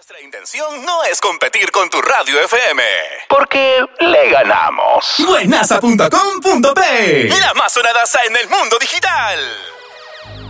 Nuestra intención no es competir con tu radio FM, porque le ganamos. Buenaza.com.p, la más sonadaza en el mundo digital.